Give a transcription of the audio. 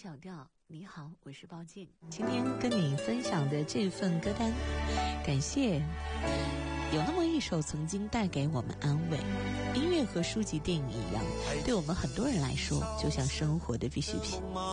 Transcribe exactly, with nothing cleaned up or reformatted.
小调，你好，我是包静。今天跟你分享的这份歌单，感谢有那么一首曾经带给我们安慰。音乐和书籍、电影一样，对我们很多人来说就像生活的必需品。